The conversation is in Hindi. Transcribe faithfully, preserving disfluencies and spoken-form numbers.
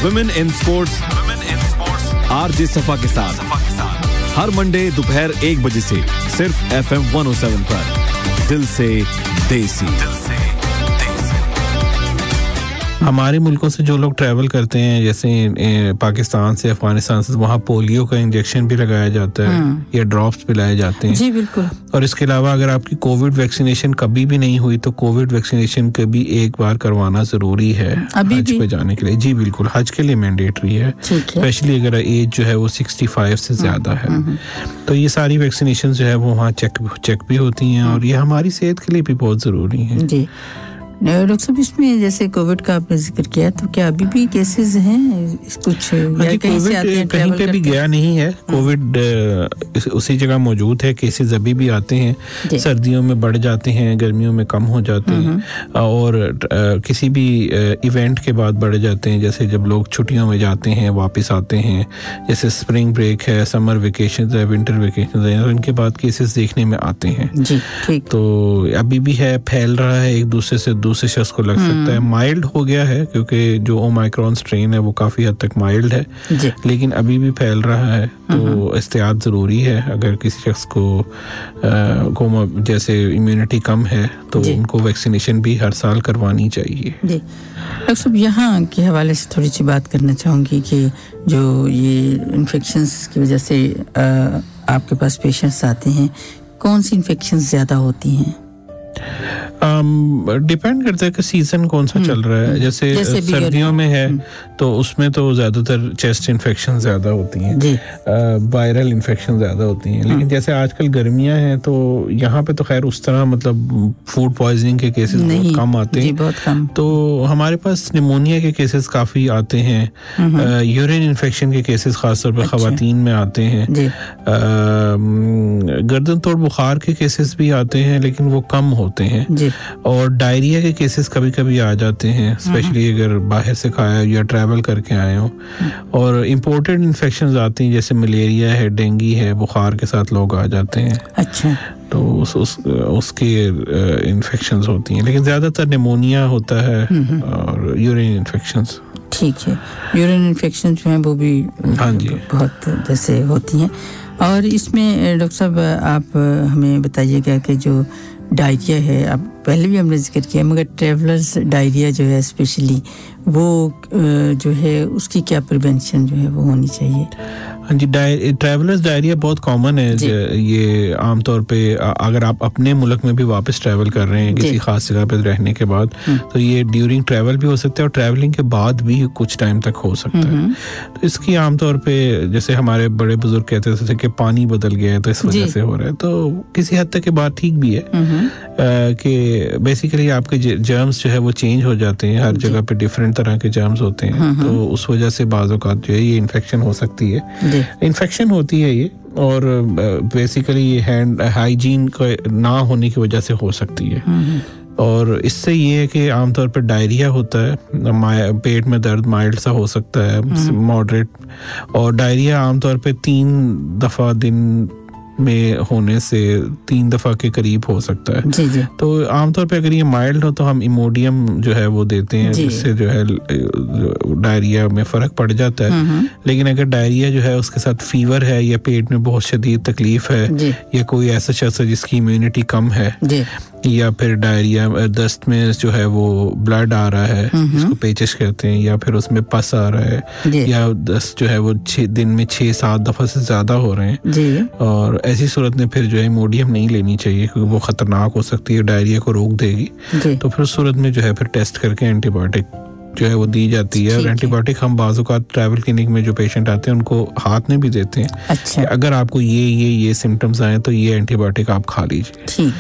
Women in sports women in sports RJ सफा के साथ हर मंडे दोपहर एक बजे से सिर्फ एफएम वन ओ सेवन पर दिल से देसी। हमारे मुल्कों से जो लोग ट्रैवल करते हैं जैसे पाकिस्तान से अफगानिस्तान से वहाँ पोलियो का इंजेक्शन भी लगाया जाता है या ड्रॉप्स पिलाए जाते हैं। जी बिल्कुल। और इसके अलावा अगर आपकी कोविड वैक्सीनेशन कभी भी नहीं हुई तो कोविड वैक्सीनेशन कभी एक बार करवाना जरूरी है हज पे जाने के लिए। जी बिल्कुल, हज के लिए मैंडेटरी है, स्पेशली अगर एज जो है वो सिक्सटी फाइव से ज्यादा है। तो ये सारी वैक्सीनेशन जो है वो वहाँ चेक चेक भी होती हैं और ये हमारी सेहत के लिए भी बहुत जरूरी है। जी डॉक्टर साहब, इसमें जैसे कोविड का आपने जिक्र किया तो क्या अभी भी केसेस हैं कुछ या कहीं से आते हैं? कहीं पे भी गया नहीं है कोविड, उसी जगह मौजूद है। केसेस अभी भी आते हैं, सर्दियों में बढ़ जाते हैं, गर्मियों में कम हो जाते हैं और किसी भी इवेंट के बाद बढ़ जाते हैं। जैसे जब लोग छुट्टियों में जाते हैं वापस आते हैं, जैसे स्प्रिंग ब्रेक है, समर वेकेशन है, विंटर वेकेशन है, उनके बाद केसेस देखने में आते हैं। जी ठीक। तो अभी भी है, फैल रहा है, एक दूसरे से दूसरे शख्स को लग सकता है। माइल्ड हो गया है क्योंकि जो ओमाइक्रॉन स्ट्रेन है वो काफी हद तक माइल्ड है, लेकिन अभी भी फैल रहा है। तो एहतियात जरूरी है। अगर किसी शख्स को को जैसे इम्यूनिटी कम है तो उनको वैक्सीनेशन भी हर साल करवानी चाहिए। जी डॉक्टर साहब, यहाँ के हवाले से थोड़ी सी बात करना चाहूँगी कि जो ये इन्फेक्शंस की वजह से आपके पास पेशेंट्स आते हैं, कौन सी इन्फेक्शंस ज्यादा होती हैं? डिपेंड um, करता है कि सीजन कौन सा चल रहा है। जैसे, जैसे सर्दियों में है तो उसमें तो ज्यादातर चेस्ट इन्फेक्शन ज्यादा होती हैं, वायरल इन्फेक्शन ज्यादा होती हैं। लेकिन जैसे आजकल गर्मियां हैं तो यहाँ पे तो खैर उस तरह मतलब फूड पॉइजनिंग के केसेस बहुत कम आते हैं, बहुत कम। तो हमारे पास निमोनिया के केसेस काफी आते हैं, यूरिन इन्फेक्शन के केसेस खासतौर पर खवातीन में आते हैं, गर्दन तोड़ बुखार के केसेस भी आते हैं लेकिन वो कम होते हैं, और डायरिया के केसेस कभी कभी आ जाते हैं, स्पेशली अगर बाहर से खाया या ट्रैवल करके आए हो। और इम्पोर्टेड इन्फेक्शंस आती हैं जैसे मलेरिया है, डेंगू है, बुखार के साथ लोग आ जाते हैं। अच्छा। तो उस, उस उसके इन्फेक्शंस होती हैं, लेकिन ज्यादातर निमोनिया होता है और यूरिन इन्फेक्शंस। ठीक है, यूरिन इन्फेक्शन जो है वो भी हाँ जी बहुत जैसे होती हैं। और इसमें डॉक्टर साहब आप हमें बताइएगा कि जो डायरिया है, आप पहले भी हमने जिक्र किया, मगर ट्रैवलर्स डायरिया जो है स्पेशली वो जो है उसकी क्या प्रिवेंशन जो है वो होनी चाहिए? हाँ जी, ट्रैवलर्स डायरिया बहुत कॉमन है। ये आमतौर पे अगर आप अपने मुल्क में भी वापस ट्रैवल कर रहे हैं किसी खास जगह पे रहने के बाद, तो ये ड्यूरिंग ट्रैवल भी हो सकता है और ट्रैवलिंग के बाद भी कुछ टाइम तक हो सकता है। तो इसकी आमतौर पे जैसे हमारे बड़े बुजुर्ग कहते थे कि पानी बदल गया है तो इस वजह से हो रहा है, तो किसी हद तक के बात ठीक भी है कि बेसिकली आपके जर्म्स जो है वो चेंज हो जाते हैं, हर जगह पे डिफरेंट तरह के जर्म्स होते हैं, तो उस वजह से बाज़ औक़ात जो है ये इन्फेक्शन हो सकती है, इन्फेक्शन होती है ये। और बेसिकली ये हैंड हाइजीन का ना होने की वजह से हो सकती है। और इससे ये है कि आमतौर पर डायरिया होता है, पेट में दर्द माइल्ड सा हो सकता है, मॉडरेट, और डायरिया आमतौर पे तीन दफ़ा दिन में होने से तीन दफा के करीब हो सकता है। जी जी। तो आमतौर पे अगर ये माइल्ड हो तो हम इमोडियम जो है वो देते हैं, जिससे जो है डायरिया में फर्क पड़ जाता है। लेकिन अगर डायरिया जो है उसके साथ फीवर है या पेट में बहुत शदीद तकलीफ है या कोई ऐसा शख्स है जिसकी इम्यूनिटी कम है, या फिर डायरिया दस्त में जो है वो ब्लड आ रहा है जिसको पेचिश कहते हैं, या फिर उसमें पस आ रहा है, या दस्त जो है वो छह दिन में छह सात दफा से ज्यादा हो रहे हैं, और ऐसी सूरत में फिर जो है इमोडियम नहीं लेनी चाहिए क्योंकि वो खतरनाक हो सकती है, डायरिया को रोक देगी। तो फिर उस सूरत में जो है फिर टेस्ट करके एंटीबायोटिक जो है वो दी जाती है। और एंटीबायोटिक हम बाज़ औक़ात ट्रैवल क्लिनिक में जो पेशेंट आते हैं उनको हाथ में भी देते हैं। अच्छा। अगर आपको ये ये ये सिम्टम्स आए तो ये एंटीबायोटिक आप खा लीजिए।